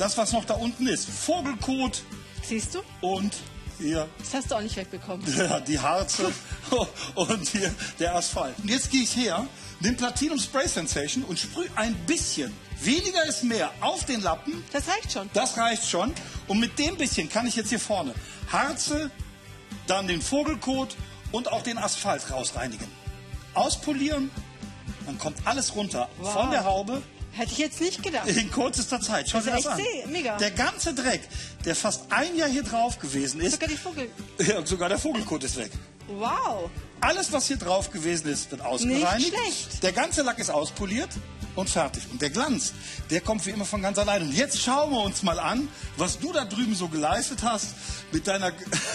das, was noch da unten ist. Vogelkot. Siehst du? Und hier Das hast du auch nicht wegbekommen. die Harze und hier der Asphalt. Und jetzt gehe ich her, nehme Platinum Spray Sensation und sprühe ein bisschen, weniger ist mehr, auf den Lappen. Das reicht schon. Das reicht schon. Und mit dem bisschen kann ich jetzt hier vorne Harze, dann den Vogelkot und auch den Asphalt rausreinigen. Auspolieren, dann kommt alles runter von der Haube. Hätte ich jetzt nicht gedacht. In kürzester Zeit. Schau dir das an. Mega. Der ganze Dreck, der fast ein Jahr hier drauf gewesen ist. Sogar die Vogel. Ja, sogar der Vogelkot ist weg. Wow. Alles, was hier drauf gewesen ist, wird ausgereinigt. Nicht schlecht. Der ganze Lack ist auspoliert und fertig. Und der Glanz, der kommt wie immer von ganz allein. Und jetzt schauen wir uns mal an, was du da drüben so geleistet hast mit deiner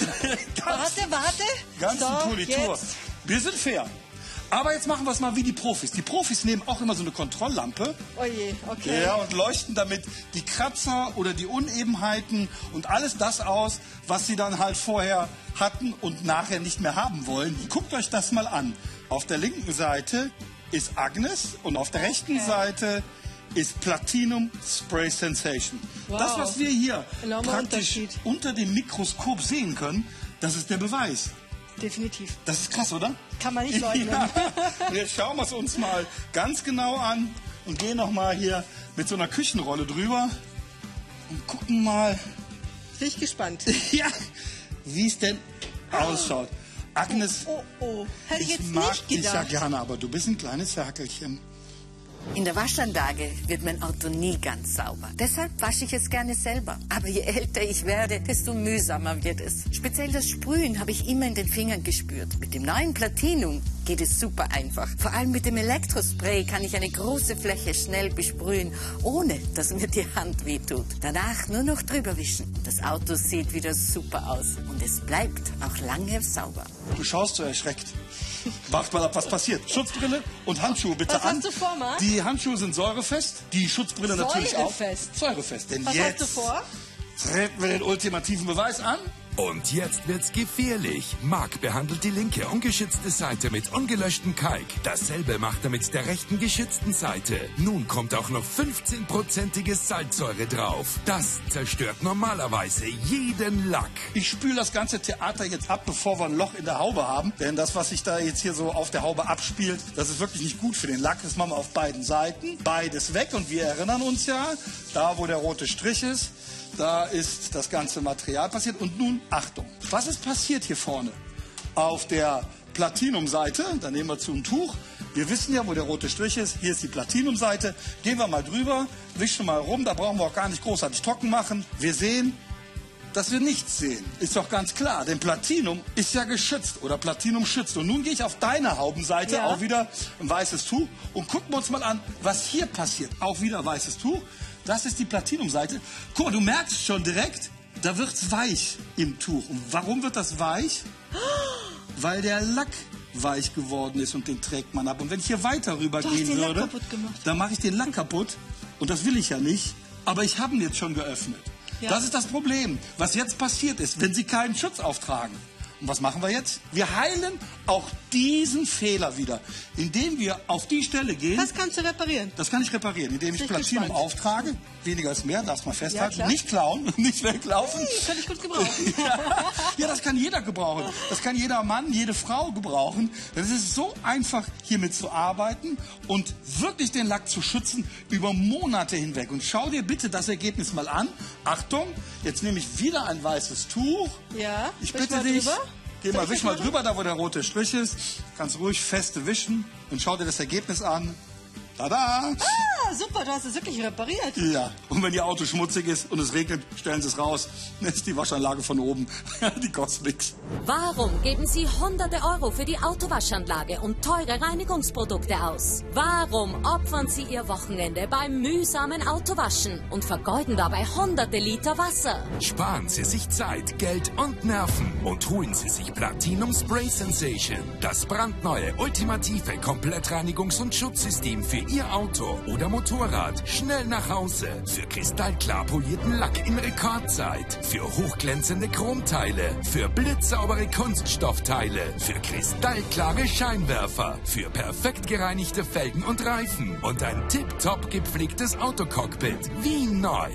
ganzen Politur. Jetzt. Wir sind fair. Aber jetzt machen wir es mal wie die Profis. Die Profis nehmen auch immer so eine Kontrolllampe. Oh je, okay. Ja, und leuchten damit die Kratzer oder die Unebenheiten und alles das aus, was sie dann halt vorher hatten und nachher nicht mehr haben wollen. Guckt euch das mal an. Auf der linken Seite ist Agnes und auf der rechten Seite ist Platinum Spray Sensation. Wow. Das, was wir hier Enormer praktisch Unterschied. unter dem Mikroskop sehen können, das ist der Beweis. Definitiv. Das ist krass, oder? Kann man nicht leugnen. Ja. Und jetzt schauen wir es uns mal ganz genau an und gehen noch mal hier mit so einer Küchenrolle drüber und gucken mal, Bin ich gespannt. ja, wie es denn ausschaut. Agnes, Oh. Hätte ich jetzt mag nicht dich ja gedacht. gerne, aber du bist ein kleines Ferkelchen. In der Waschanlage wird mein Auto nie ganz sauber. Deshalb wasche ich es gerne selber. Aber je älter ich werde, desto mühsamer wird es. Speziell das Sprühen habe ich immer in den Fingern gespürt. Mit dem neuen Platinum geht es super einfach. Vor allem mit dem Elektrospray kann ich eine große Fläche schnell besprühen, ohne dass mir die Hand wehtut. Danach nur noch drüber wischen. Das Auto sieht wieder super aus. Und es bleibt auch lange sauber. Du schaust so erschreckt. Wart mal ab, was passiert. Schutzbrille und Handschuhe bitte Was an. hast du vor, Marc? Die Handschuhe sind säurefest, die Schutzbrille natürlich auch. Säurefest? Säurefest. Denn Was jetzt hast du vor? treten wir den ultimativen Beweis an. Und jetzt wird's gefährlich. Marc behandelt die linke ungeschützte Seite mit ungelöschtem Kalk. Dasselbe macht er mit der rechten geschützten Seite. Nun kommt auch noch 15%iges Salzsäure drauf. Das zerstört normalerweise jeden Lack. Ich spüle das ganze Theater jetzt ab, bevor wir ein Loch in der Haube haben. Denn das, was sich da jetzt hier so auf der Haube abspielt, das ist wirklich nicht gut für den Lack. Das machen wir auf beiden Seiten. Beides weg. Und wir erinnern uns ja, da wo der rote Strich ist, da ist das ganze Material passiert. Und nun, Achtung, was ist passiert hier vorne? Auf der Platinum-Seite, da nehmen wir zu ein Tuch. Wir wissen ja, wo der rote Strich ist. Hier ist die Platinum-Seite. Gehen wir mal drüber, wischen mal rum. Da brauchen wir auch gar nicht großartig trocken machen. Wir sehen, dass wir nichts sehen. Ist doch ganz klar, denn Platinum ist ja geschützt oder Platinum schützt. Und nun gehe ich auf deine Haubenseite, auch wieder ein weißes Tuch und gucken wir uns mal an, was hier passiert. Auch wieder weißes Tuch. Das ist die Platinum-Seite. Guck mal, du merkst schon direkt, da wird's weich im Tuch. Und warum wird das weich? Weil der Lack weich geworden ist und den trägt man ab. Und wenn ich hier weiter rüber gehen würde, dann mache ich den Lack kaputt. Und das will ich ja nicht. Aber ich habe ihn jetzt schon geöffnet. Ja. Das ist das Problem, was jetzt passiert ist, wenn Sie keinen Schutz auftragen. Und was machen wir jetzt? Wir heilen auch diesen Fehler wieder, indem wir auf die Stelle gehen. Das kannst du reparieren. Das kann ich reparieren, indem ich Platinum auftrage. Weniger ist mehr, darfst mal festhalten. Ja, nicht klauen, nicht weglaufen. Hey, kann ich gut gebrauchen. Ja, das kann jeder gebrauchen. Das kann jeder Mann, jede Frau gebrauchen. Es ist so einfach, hiermit zu arbeiten und wirklich den Lack zu schützen über Monate hinweg. Und schau dir bitte das Ergebnis mal an. Achtung, jetzt nehme ich wieder ein weißes Tuch. Ja, ich bitte dich. Geh mal, wisch mal drüber, da wo der rote Strich ist. Kannst ruhig feste wischen und schau dir das Ergebnis an. Tada! Ah, super, du hast es wirklich repariert. Ja, und wenn Ihr Auto schmutzig ist und es regnet, stellen Sie es raus. Dann ist die Waschanlage von oben. Die kostet nichts. Warum geben Sie hunderte Euro für die Autowaschanlage und teure Reinigungsprodukte aus? Warum opfern Sie Ihr Wochenende beim mühsamen Autowaschen und vergeuden dabei hunderte Liter Wasser? Sparen Sie sich Zeit, Geld und Nerven und holen Sie sich Platinum Spray Sensation. Das brandneue, ultimative Komplettreinigungs- und Schutzsystem für Ihr Auto oder Motorrad. Schnell nach Hause. Für kristallklar polierten Lack in Rekordzeit. Für hochglänzende Chromteile. Für blitzsaubere Kunststoffteile. Für kristallklare Scheinwerfer. Für perfekt gereinigte Felgen und Reifen. Und ein tipptopp gepflegtes Autocockpit. Wie neu.